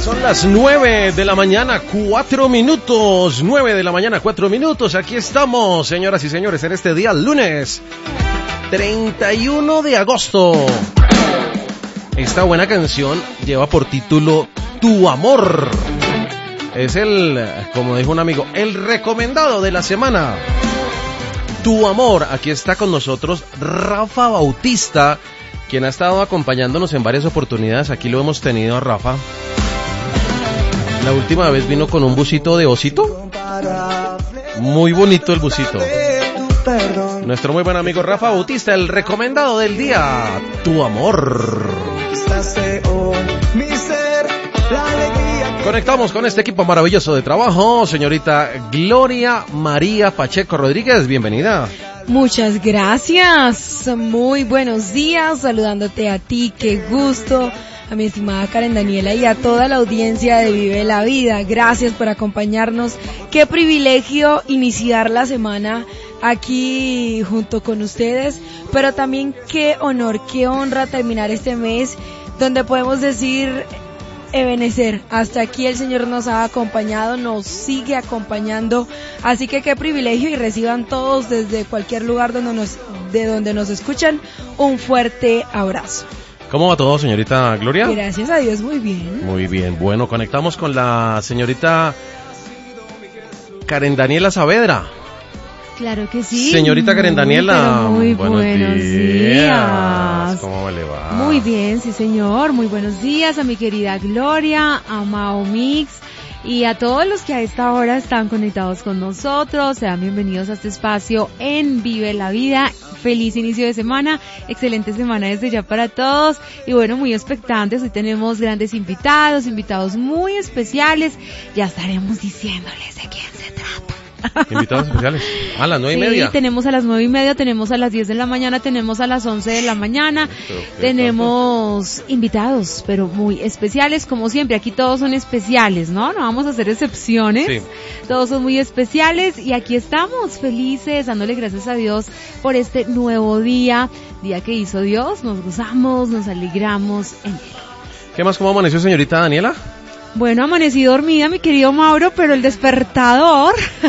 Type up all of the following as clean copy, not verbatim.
Son las 9 de la mañana, 4 minutos. 9 de la mañana, 4 minutos. Aquí estamos, señoras y señores, en este día lunes 31 de agosto. Esta buena canción lleva por título Tu Amor. Es como dijo un amigo, el recomendado de la semana. Tu Amor. Aquí está con nosotros Rafa Bautista, quien ha estado acompañándonos en varias oportunidades. Aquí lo hemos tenido a Rafa. La última vez vino con un busito de osito. Muy bonito el busito. Nuestro muy buen amigo Rafa Bautista, el recomendado del día. Tu Amor. Conectamos con este equipo maravilloso de trabajo. Señorita Gloria María Pacheco Rodríguez, bienvenida. Muchas gracias. Muy buenos días. Saludándote a ti, qué gusto. A mi estimada Karen Daniela y a toda la audiencia de Vive la Vida. Gracias por acompañarnos. Qué privilegio iniciar la semana aquí junto con ustedes, pero también qué honor, qué honra terminar este mes donde podemos decir Ebenezer, hasta aquí el Señor nos ha acompañado, nos sigue acompañando, así que qué privilegio, y reciban todos desde cualquier lugar de donde nos escuchan un fuerte abrazo. ¿Cómo va todo, señorita Gloria? Gracias a Dios, muy bien. Muy bien, bueno, conectamos con la señorita Karen Daniela Saavedra. Claro que sí. Señorita Karen Daniela, muy buenos días. ¿Cómo le va? Muy bien, sí señor, muy buenos días a mi querida Gloria, a Mao Mix y a todos los que a esta hora están conectados con nosotros. Sean bienvenidos a este espacio en Vive la Vida. Feliz inicio de semana, excelente semana desde ya para todos y bueno, muy expectantes. Hoy tenemos grandes invitados muy especiales. Ya estaremos diciéndoles de quién se trata. Invitados especiales. A las 9:30. Sí, tenemos a las 9:30, tenemos a las 10 de la mañana, tenemos a las 11 de la mañana. Tenemos invitados, pero muy especiales, como siempre. Aquí todos son especiales, ¿no? No vamos a hacer excepciones. Sí. Todos son muy especiales y aquí estamos felices, dándole gracias a Dios por este nuevo día que hizo Dios. Nos gozamos, nos alegramos en él. ¿Qué más? ¿Cómo amaneció, señorita Daniela? Bueno, amanecí dormida, mi querido Mauro, pero el despertador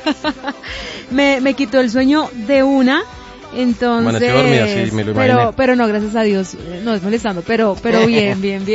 me quitó el sueño de una. Entonces, amaneció dormida, sí, me lo imaginé. Pero no, gracias a Dios, no es molestando, pero bien,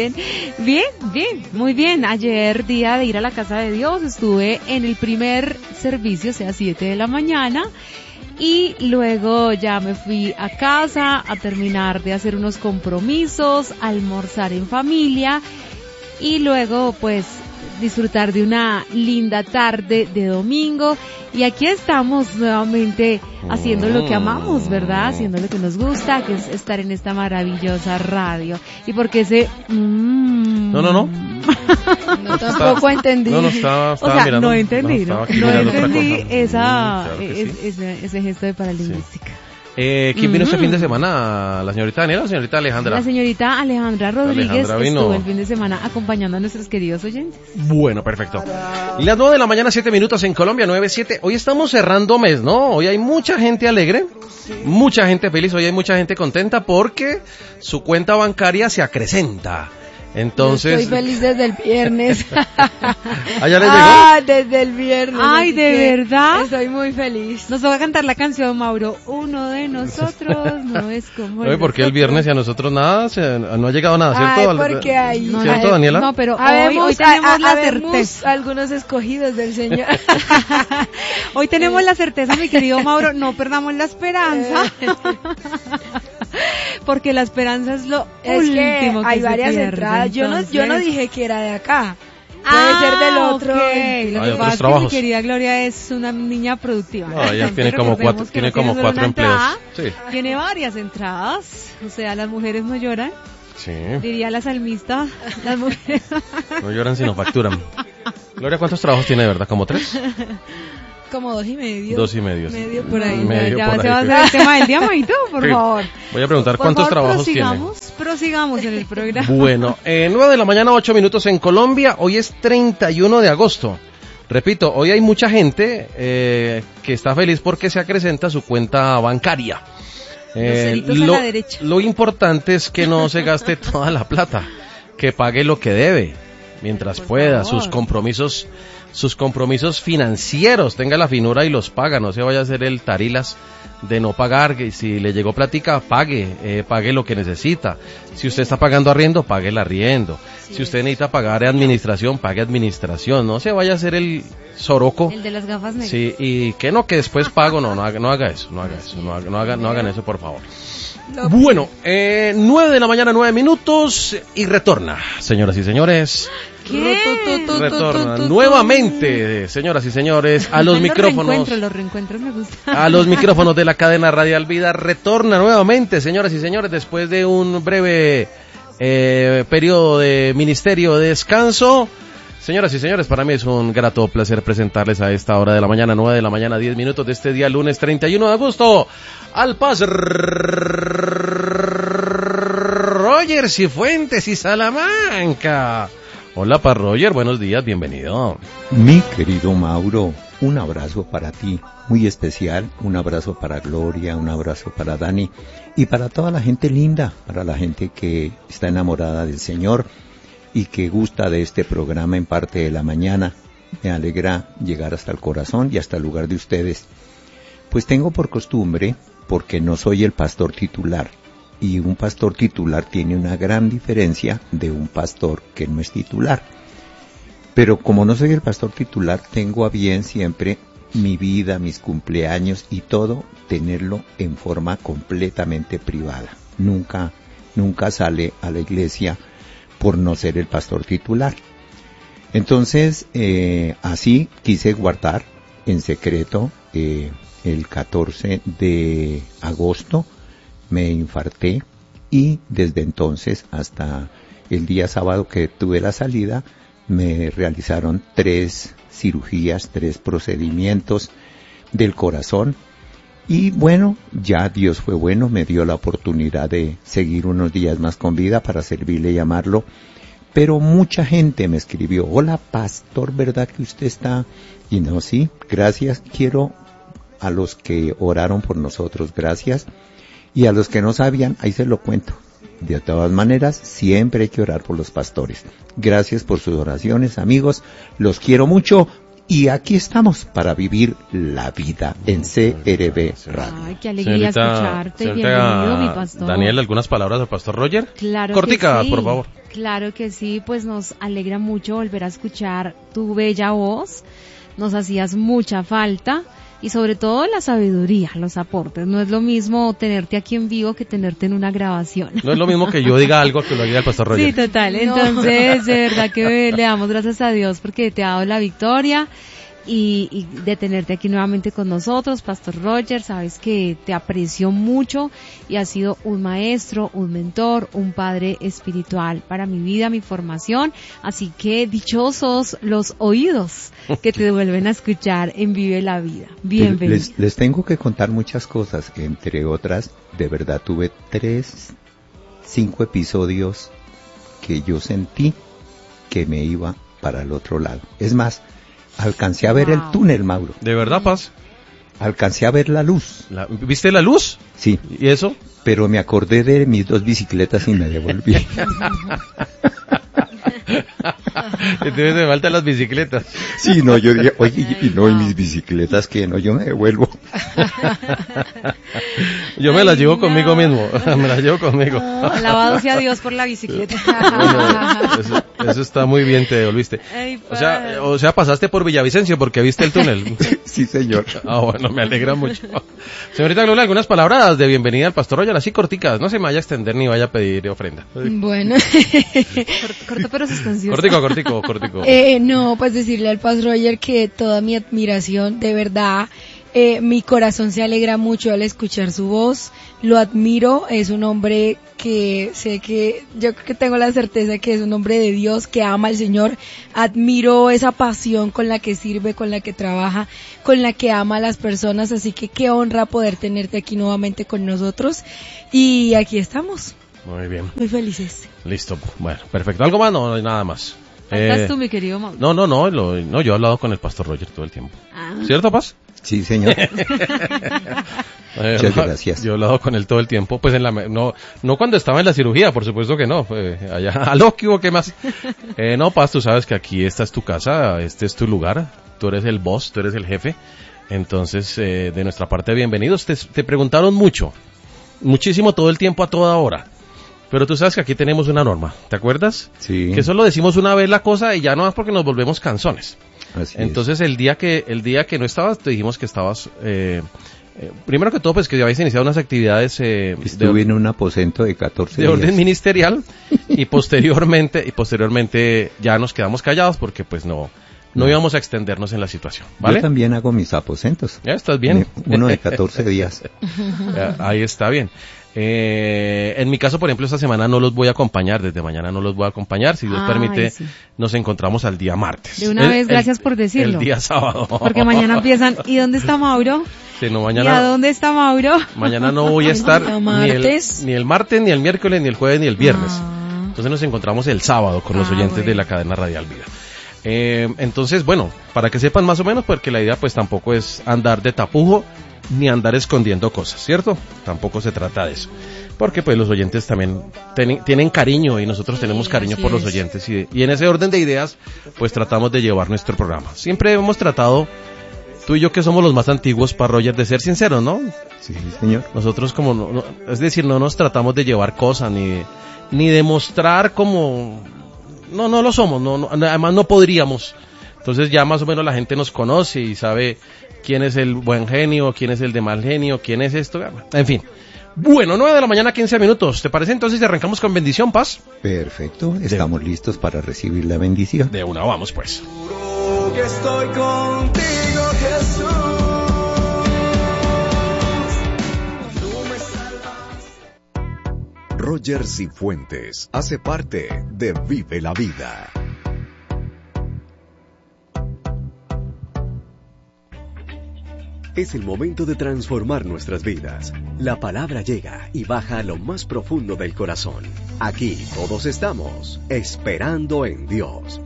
muy bien. Ayer, día de ir a la casa de Dios, estuve en el primer servicio, o sea, 7 de la mañana. Y luego ya me fui a casa a terminar de hacer unos compromisos, a almorzar en familia. Y luego pues disfrutar de una linda tarde de domingo y aquí estamos nuevamente haciendo lo que amamos, ¿verdad? Haciendo lo que nos gusta, que es estar en esta maravillosa radio. Y porque ese No, tampoco entendí. No, estaba mirando. No entendí ese gesto de paralingüística. ¿Quién vino este fin de semana? ¿La señorita Daniela o la señorita Alejandra? La señorita Alejandra Rodríguez estuvo el fin de semana acompañando a nuestros queridos oyentes. Bueno, perfecto. Las 9 de la mañana, 7 minutos en Colombia, 9:07. Hoy estamos cerrando mes, ¿no? Hoy hay mucha gente alegre, mucha gente feliz, hoy hay mucha gente contenta porque su cuenta bancaria se acrecenta. Entonces, estoy feliz desde el viernes. ¿Ya les llegó? Desde el viernes. Ay, ¿de verdad? Estoy muy feliz. Nos va a cantar la canción, Mauro. Uno de nosotros no es como el ¿por qué el viernes y a nosotros nada? No ha llegado nada, ¿cierto? Ay, porque hay... ¿Cierto, Daniela? No, pero hoy tenemos la certeza. Algunos escogidos del Señor. Hoy tenemos la certeza, mi querido Mauro, no perdamos la esperanza. Porque la esperanza es lo último que hay varias entradas. Yo no dije que era de acá. Puede ser del otro. Okay. Lo que pasa es que mi querida Gloria es una niña productiva. No, ella tiene como cuatro empleos. Sí. Tiene varias entradas. O sea, las mujeres no lloran. Sí. Diría la salmista. Las mujeres no lloran sino facturan. Gloria, ¿cuántos trabajos tiene de verdad? ¿Como 3? Como 2,5. 2,5. Medio por ahí. Ya se va a hacer el tema del día, Maito, por favor. Voy a preguntar cuántos trabajos tiene. Prosigamos en el programa. Bueno, 9 de la mañana, 8 minutos en Colombia. Hoy es 31 de agosto. Repito, hoy hay mucha gente que está feliz porque se acrecenta su cuenta bancaria. Lo importante es que no se gaste toda la plata, que pague lo que debe. mientras Por pueda, favor. sus compromisos financieros, tenga la finura y los paga, no se vaya a hacer el tarilas de no pagar, que si le llegó plática, pague lo que necesita. Si usted está pagando arriendo, pague el arriendo. Si usted necesita pagar administración, pague administración. No se vaya a hacer el soroco. El de las gafas negras. Sí, y que después pago, no haga eso, no hagan eso, por favor. Bueno, 9 de la mañana, 9 minutos, y retorna, señoras y señores. ¿Qué? Retorna nuevamente, señoras y señores, a los micrófonos. Los reencuentros me gustan. A los micrófonos de la cadena Radial Vida. Retorna nuevamente, señoras y señores, después de un breve periodo de ministerio de descanso. Señoras y señores, para mí es un grato placer presentarles a esta hora de la mañana, 9 de la mañana, 10 minutos de este día, lunes 31 de agosto, al Paz Rogers y Fuentes y Salamanca. Hola, Paz Roger, buenos días, bienvenido. Mi querido Mauro, un abrazo para ti, muy especial, un abrazo para Gloria, un abrazo para Dani y para toda la gente linda, para la gente que está enamorada del Señor y que gusta de este programa en parte de la mañana. Me alegra llegar hasta el corazón y hasta el lugar de ustedes. Pues tengo por costumbre, porque no soy el pastor titular, y un pastor titular tiene una gran diferencia de un pastor que no es titular. Pero como no soy el pastor titular, tengo a bien siempre mi vida, mis cumpleaños y todo, tenerlo en forma completamente privada. Nunca sale a la iglesia por no ser el pastor titular. Entonces, así quise guardar en secreto. El 14 de agosto me infarté y desde entonces hasta el día sábado que tuve la salida me realizaron 3 cirugías, 3 procedimientos del corazón. Y bueno, ya Dios fue bueno, me dio la oportunidad de seguir unos días más con vida para servirle y amarlo. Pero mucha gente me escribió: hola pastor, ¿verdad que usted está? Y no, sí, gracias. Quiero a los que oraron por nosotros, gracias. Y a los que no sabían, ahí se lo cuento. De todas maneras, siempre hay que orar por los pastores. Gracias por sus oraciones, amigos. Los quiero mucho. Y aquí estamos para vivir la vida en CRB Radio. Ay, qué alegría escucharte. Bienvenido, mi pastor. Daniel, ¿algunas palabras al pastor Roger? Claro Cortica, que sí. por favor. Claro que sí, pues nos alegra mucho volver a escuchar tu bella voz. Nos hacías mucha falta. Y sobre todo la sabiduría, los aportes. No es lo mismo tenerte aquí en vivo que tenerte en una grabación. No es lo mismo que yo diga algo que lo diga el pastor Roger. Sí, total. Entonces, de verdad que le damos gracias a Dios porque te ha dado la victoria y de tenerte aquí nuevamente con nosotros, Pastor Roger. Sabes que te aprecio mucho y has sido un maestro, un mentor, un padre espiritual para mi vida, mi formación. Así que dichosos los oídos que te vuelven a escuchar en Vive la Vida. Bienvenido. Les tengo que contar muchas cosas, entre otras, de verdad tuve 5 episodios que yo sentí que me iba para el otro lado. Es más, alcancé a ver el túnel, Mauro. ¿De verdad, Paz? Alcancé a ver la luz. ¿Viste la luz? Sí. ¿Y eso? Pero me acordé de mis 2 bicicletas y me devolví. Entonces me faltan las bicicletas. Sí, no, yo dije, oye, y no, y mis bicicletas, que no, yo me devuelvo. Yo me las llevo conmigo mismo, me las llevo conmigo. Alabado sea Dios por la bicicleta. Bueno, eso está muy bien, te devolviste. Ay, o sea, pasaste por Villavicencio porque viste el túnel. Sí, señor. Ah, bueno, me alegra mucho. Señorita Gloria, algunas palabras de bienvenida al pastor Roger, así corticas, no se me vaya a extender ni vaya a pedir ofrenda. Bueno. Corto pero sustancioso. Cortico. No, pues decirle al pastor Roger que toda mi admiración, de verdad, mi corazón se alegra mucho al escuchar su voz, lo admiro, es un hombre que yo creo que tengo la certeza que es un hombre de Dios, que ama al Señor, admiro esa pasión con la que sirve, con la que trabaja, con la que ama a las personas, así que qué honra poder tenerte aquí nuevamente con nosotros, y aquí estamos. Muy bien. Muy felices. Listo, bueno, perfecto. ¿Algo más? No hay nada más. ¿Estás tú, mi querido Mauro? No, yo he hablado con el pastor Roger todo el tiempo. Ah. ¿Cierto, Paz? Sí, señor. Muchas gracias. Yo he hablado con él todo el tiempo, pues no cuando estaba en la cirugía, por supuesto que no, allá, aló, ¿qué más? No, Paz, tú sabes que aquí esta es tu casa, este es tu lugar, tú eres el boss, tú eres el jefe, entonces, de nuestra parte, bienvenidos. Te preguntaron muchísimo todo el tiempo a toda hora, pero tú sabes que aquí tenemos una norma, ¿te acuerdas? Sí. Que solo decimos una vez la cosa y ya no más porque nos volvemos canzones. Así Entonces, el día que no estabas, te dijimos que estabas, primero que todo, pues que ya habéis iniciado unas actividades estuve en un aposento de 14 de días. orden ministerial y posteriormente ya nos quedamos callados porque pues no íbamos a extendernos en la situación, ¿vale? Yo también hago mis aposentos. Ya estás bien. Uno de 14 días. Ahí está bien. En mi caso, por ejemplo, esta semana no los voy a acompañar, desde mañana no los voy a acompañar, si Dios permite, sí. Nos encontramos al día martes. De una vez, gracias por decirlo. El día sábado. Porque mañana empiezan, ¿y dónde está Mauro? Sí, no, ¿Y mañana, a dónde está Mauro? mañana no voy a estar ni el martes, ni el miércoles, ni el jueves, ni el viernes. Entonces nos encontramos el sábado con los oyentes de la cadena Radial Vida. Entonces, bueno, para que sepan más o menos, porque la idea pues tampoco es andar de tapujo, ni andar escondiendo cosas, ¿cierto? Tampoco se trata de eso. Porque pues los oyentes también tienen cariño y nosotros tenemos cariño por los oyentes. Y en ese orden de ideas, pues tratamos de llevar nuestro programa. Siempre hemos tratado, tú y yo que somos los más antiguos, para Roger, de ser sinceros, ¿no? Sí, señor. Nosotros como, es decir, no nos tratamos de llevar cosas, ni de mostrar como... No lo somos, además no podríamos. Entonces ya más o menos la gente nos conoce y sabe quién es el buen genio, quién es el de mal genio, quién es esto, en fin. Bueno, 9 de la mañana, 15 minutos. ¿Te parece entonces si arrancamos con bendición, Paz? Perfecto, estamos listos para recibir la bendición. De una, vamos pues. Que estoy contigo, Jesús. Roger Cifuentes hace parte de Vive la Vida. Es el momento de transformar nuestras vidas. La palabra llega y baja a lo más profundo del corazón. Aquí todos estamos esperando en Dios.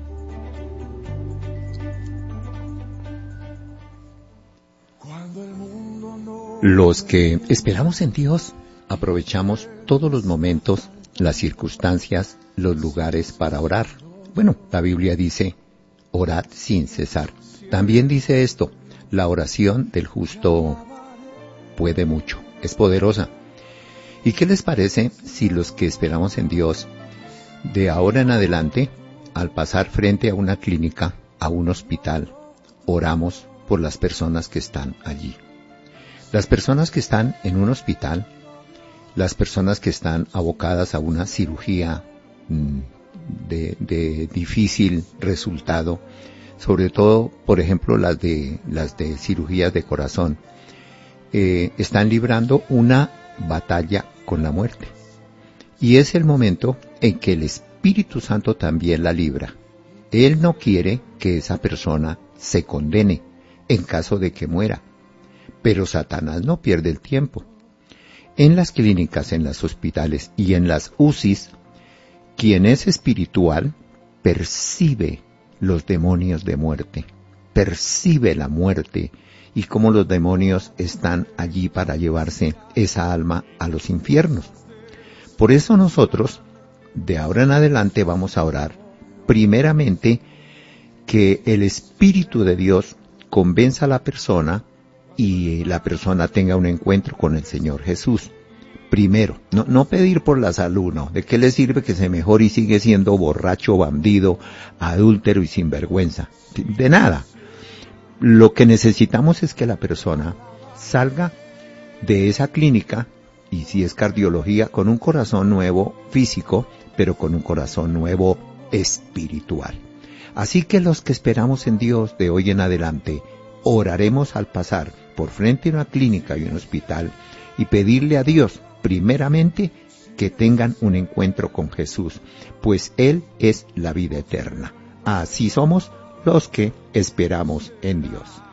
Los que esperamos en Dios, aprovechamos todos los momentos, las circunstancias, los lugares para orar. Bueno, la Biblia dice, orad sin cesar. También dice esto, la oración del justo puede mucho, es poderosa. ¿Y qué les parece si los que esperamos en Dios, de ahora en adelante, al pasar frente a una clínica, a un hospital, oramos por las personas que están allí? Las personas que están en un hospital, las personas que están abocadas a una cirugía de difícil resultado, sobre todo, por ejemplo, las de cirugías de corazón, están librando una batalla con la muerte. Y es el momento en que el Espíritu Santo también la libra. Él no quiere que esa persona se condene en caso de que muera. Pero Satanás no pierde el tiempo. En las clínicas, en los hospitales y en las UCIs, quien es espiritual percibe los demonios de muerte, percibe la muerte y cómo los demonios están allí para llevarse esa alma a los infiernos. Por eso nosotros, de ahora en adelante, vamos a orar, primeramente, que el Espíritu de Dios convenza a la persona y la persona tenga un encuentro con el Señor Jesús. Primero, no pedir por la salud, no. ¿De qué le sirve que se mejore y sigue siendo borracho, bandido, adúltero y sinvergüenza? De nada. Lo que necesitamos es que la persona salga de esa clínica, y si es cardiología, con un corazón nuevo físico, pero con un corazón nuevo espiritual. Así que los que esperamos en Dios de hoy en adelante, oraremos al pasar por frente a una clínica y un hospital y pedirle a Dios, primeramente, que tengan un encuentro con Jesús, pues Él es la vida eterna. Así somos los que esperamos en Dios.